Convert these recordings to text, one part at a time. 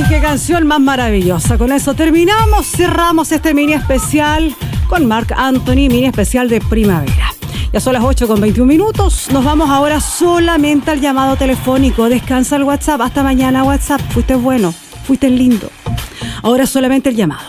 qué canción más maravillosa. Con eso terminamos, cerramos este mini especial con Marc Anthony, mini especial de primavera. Ya son las 8:21. Nos vamos ahora solamente al llamado telefónico. Descansa el WhatsApp. Hasta mañana, WhatsApp. Fuiste bueno, fuiste lindo. Ahora solamente el llamado.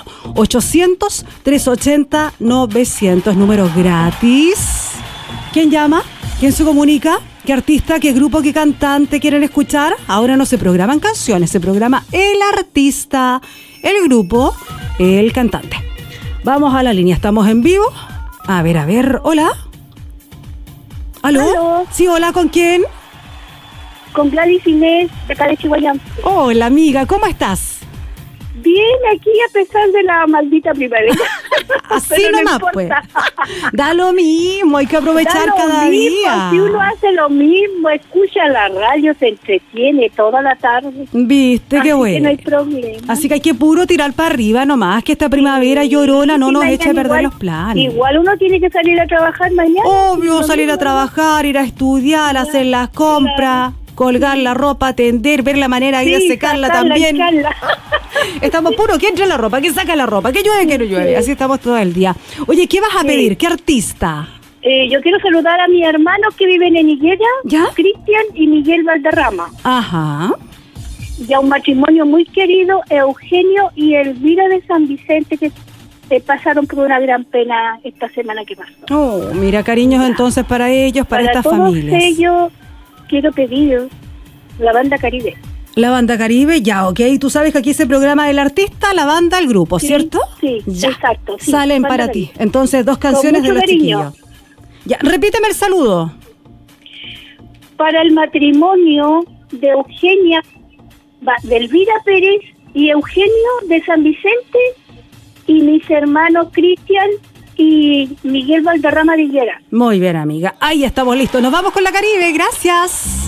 800-380-900. Número gratis. ¿Quién llama? ¿Quién se comunica? ¿Qué artista, qué grupo, qué cantante quieren escuchar? Ahora no se programan canciones, se programa el artista, el grupo, el cantante. Vamos a la línea, estamos en vivo. A ver, hola. ¿Aló? ¿Aló? Sí, hola, ¿con quién? Con Gladys Inés, de acá de Chihuahua. Hola, amiga, ¿cómo estás? Bien, aquí a pesar de la maldita primavera. Así Pero nomás, no pues. importa. Da lo mismo, hay que aprovechar Da lo cada mismo, día. Si uno hace lo mismo, escucha la radio, se entretiene toda la tarde. Viste, Así qué bueno. que no hay problema. Así que hay que puro tirar para arriba nomás, que esta primavera llorona no Sí, nos mañana eche a perder igual- los planes. Igual uno tiene que salir a trabajar mañana. Obvio, Sí, salir a domingo. trabajar, ir a estudiar, hacer las compras, colgar la ropa, tender, ver la manera ahí de Sí, secarla sacarla, también. echarla. Estamos puros, que entre la ropa, que saca la ropa, que llueve, que no llueve. Así estamos todo el día. Oye, ¿qué vas a Sí. pedir? ¿Qué artista? Yo quiero saludar a mis hermanos que viven en Higuera, ¿Ya? Cristian y Miguel Valderrama. Ajá. Y a un matrimonio muy querido, Eugenio y Elvira de San Vicente, que pasaron por una gran pena esta semana que pasó. Oh, mira, cariños entonces para ellos, para estas todos familias. ellos quiero pedir la banda Caribe. La banda Caribe, ya, ok. Tú sabes que aquí se programa el artista, la banda, el grupo, Sí, ¿cierto? sí, Ya. exacto, sí, Salen banda para Caribe. ti. Entonces, dos canciones de mucho los cariño. chiquillos. Ya, repíteme el saludo. Para el matrimonio de Eugenia, de Elvira Pérez y Eugenio de San Vicente, y mis hermanos Cristian y Miguel Valderrama de Higuera. Muy bien, amiga. Ahí estamos listos. Nos vamos con la Caribe. Gracias.